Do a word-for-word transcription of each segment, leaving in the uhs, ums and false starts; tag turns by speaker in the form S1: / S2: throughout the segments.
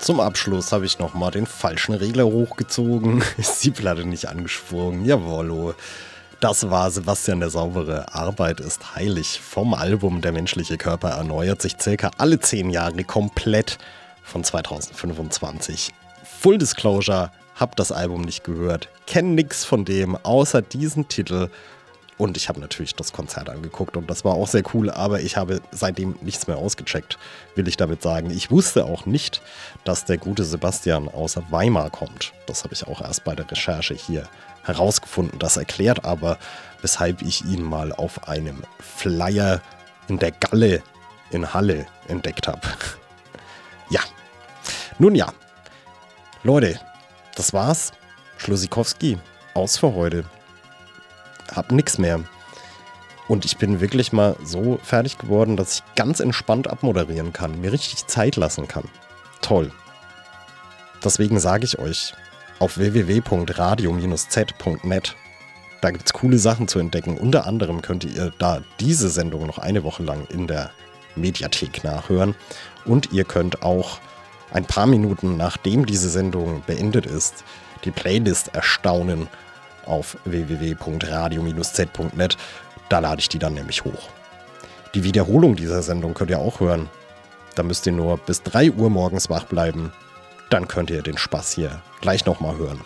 S1: Zum Abschluss habe ich nochmal den falschen Regler hochgezogen, ist die Platte nicht angesprungen, jawollo. Das war Sebastian der Saubere, Arbeit ist heilig. Vom Album Der menschliche Körper erneuert sich circa alle zehn Jahre komplett von zweitausendfünfundzwanzig. Full Disclosure, hab das Album nicht gehört, kenn nix von dem, außer diesen Titel. Und ich habe natürlich das Konzert angeguckt und das war auch sehr cool, aber ich habe seitdem nichts mehr ausgecheckt, will ich damit sagen. Ich wusste auch nicht, dass der gute Sebastian aus Weimar kommt. Das habe ich auch erst bei der Recherche hier herausgefunden. Das erklärt aber, weshalb ich ihn mal auf einem Flyer in der Galle in Halle entdeckt habe. Ja, nun ja, Leute, das war's. Schlussikowski, aus für heute. Hab nix mehr. Und ich bin wirklich mal so fertig geworden, dass ich ganz entspannt abmoderieren kann, mir richtig Zeit lassen kann. Toll. Deswegen sage ich euch, auf w w w punkt radio Bindestrich z punkt net, da gibt's coole Sachen zu entdecken. Unter anderem könnt ihr da diese Sendung noch eine Woche lang in der Mediathek nachhören. Und ihr könnt auch ein paar Minuten, nachdem diese Sendung beendet ist, die Playlist erstaunen auf w w w punkt radio Bindestrich z punkt net. Da lade ich die dann nämlich hoch. Die Wiederholung dieser Sendung könnt ihr auch hören. Da müsst ihr nur bis drei Uhr morgens wach bleiben. Dann könnt ihr den Spaß hier gleich nochmal hören.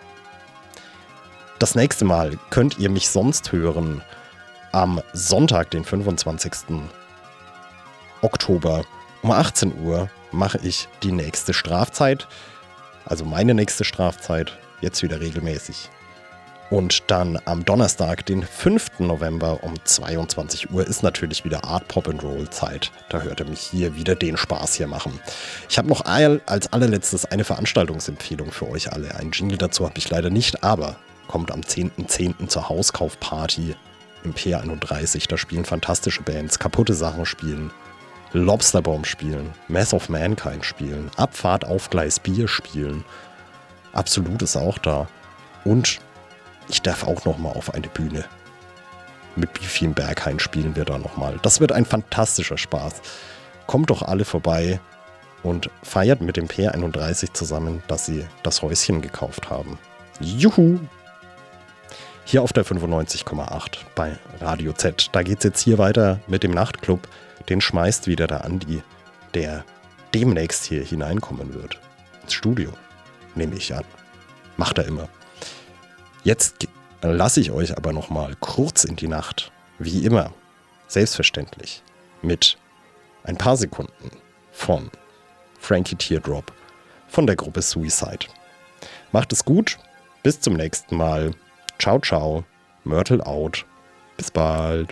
S1: Das nächste Mal könnt ihr mich sonst hören am Sonntag, den fünfundzwanzigsten Oktober um achtzehn Uhr mache ich die nächste Strafzeit. Also meine nächste Strafzeit, jetzt wieder regelmäßig. Und dann am Donnerstag, den fünften November um zweiundzwanzig Uhr ist natürlich wieder Art Pop and Roll Zeit. Da hört ihr mich hier wieder den Spaß hier machen. Ich habe noch als allerletztes eine Veranstaltungsempfehlung für euch alle. Einen Jingle dazu habe ich leider nicht, aber kommt am zehnten zehnten zur Hauskaufparty im P einunddreißig. Da spielen fantastische Bands, kaputte Sachen spielen, Lobsterbomb spielen, Mass of Mankind spielen, Abfahrt auf Gleis Bier spielen. Absolut ist auch da. Und ich darf auch nochmal auf eine Bühne. Mit Beefy im Berghain spielen wir da nochmal. Das wird ein fantastischer Spaß. Kommt doch alle vorbei und feiert mit dem P einunddreißig zusammen, dass sie das Häuschen gekauft haben. Juhu! Hier auf der fünfundneunzig Komma acht bei Radio Z. Da geht's jetzt hier weiter mit dem Nachtclub. Den schmeißt wieder der Andi, der demnächst hier hineinkommen wird. Ins Studio, nehme ich an. Macht er immer. Jetzt lasse ich euch aber nochmal kurz in die Nacht, wie immer, selbstverständlich, mit ein paar Sekunden von Frankie Teardrop von der Gruppe Suicide. Macht es gut, bis zum nächsten Mal. Ciao, ciao, Myrtle out. Bis bald.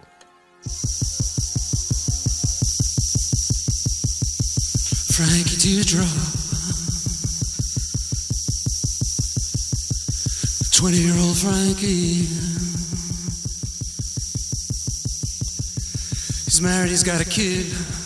S2: Frankie Teardrop, twenty-year-old Frankie. He's married, he's got a kid.